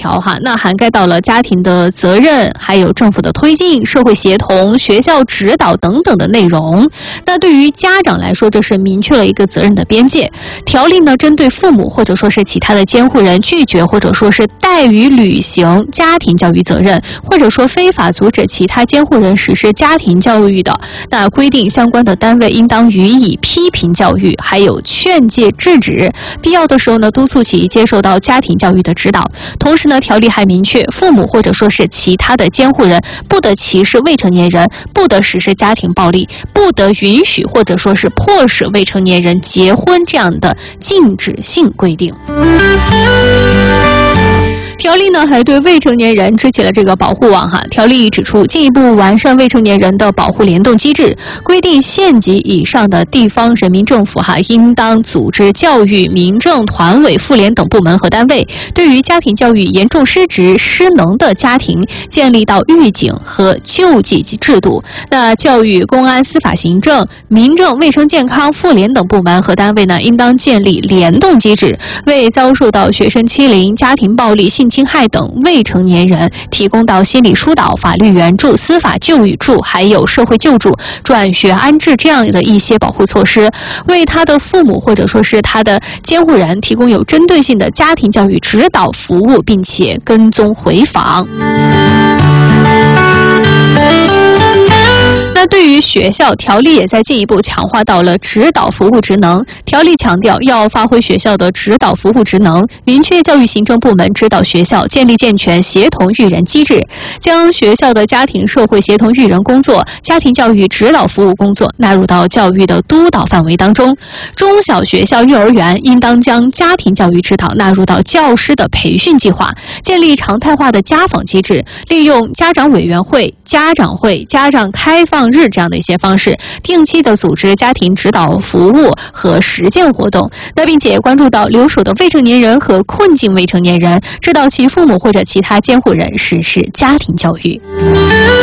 条那涵盖到了家庭的责任，还有政府的推进、社会协同、学校指导等等的内容。那对于家长来说，这是明确了一个责任的边界。条例呢，针对父母或者说是其他的监护人拒绝或者说是怠于履行家庭教育责任，或者说非法阻止其他监护人实施家庭教育的，那规定相关的单位应当予以批评教育，还有劝诫制止，必要的时候呢，督促其接受到家庭教育的指导。同时呢，条例还明确，父母或者说是其他的监护人不得歧视未成年人，不得实施家庭暴力，不得允许或者说是迫使未成年人结婚这样的禁止性规定。条例呢还对未成年人支起了这个保护网条例指出，进一步完善未成年人的保护联动机制，规定县级以上的地方人民政府应当组织教育、民政、团委、妇联等部门和单位，对于家庭教育严重失职失能的家庭，建立到预警和救济制度。那教育、公安、司法、行政、民政、卫生健康、妇联等部门和单位呢，应当建立联动机制，为遭受到学生欺凌、家庭暴力、性侵害等未成年人提供到心理疏导、法律援助、司法救助，还有社会救助、转学安置这样的一些保护措施，为他的父母或者说是他的监护人提供有针对性的家庭教育指导服务，并且跟踪回访。那对于学校，条例也在进一步强化到了指导服务职能。条例强调要发挥学校的指导服务职能，明确教育行政部门指导学校建立健全协同育人机制，将学校的家庭社会协同育人工作、家庭教育指导服务工作纳入到教育的督导范围当中。中小学校、幼儿园应当将家庭教育指导纳入到教师的培训计划，建立常态化的家访机制，利用家长委员会、家长会、家长开放日这样的一些方式，定期的组织家庭指导服务和实践活动。那并且关注到留守的未成年人和困境未成年人，指导其父母或者其他监护人实施家庭教育。